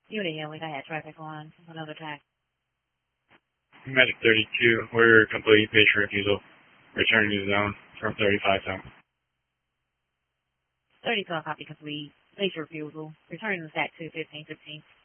Unit Henley, I had traffic on another tax. Medic 32, we're complete patient refusal. Returning to the zone from 35 south. 32, copy complete. Patient refusal. Returning to SAC 2, 15, 15.